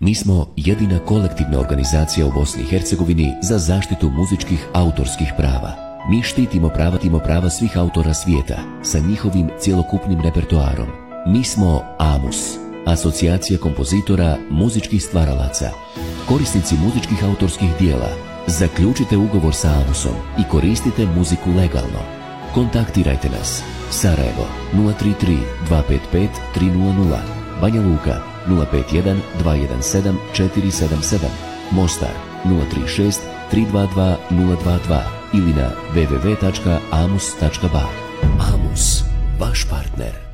Mi smo jedina kolektivna organizacija u Bosni i Hercegovini za zaštitu muzičkih autorskih prava. Mi štitimo prava svih autora svijeta sa njihovim cjelokupnim repertoarom. Mi smo AMUS, Asocijacija kompozitora muzičkih stvaralaca. Korisnici muzičkih autorskih dijela, zaključite ugovor sa AMUS-om i koristite muziku legalno. Kontaktirajte nas. Sarajevo 033 255 300, Banja Luka 051 217 477, Mostar 036 322 022 ili na www.amus.ba. AMUS, vaš partner.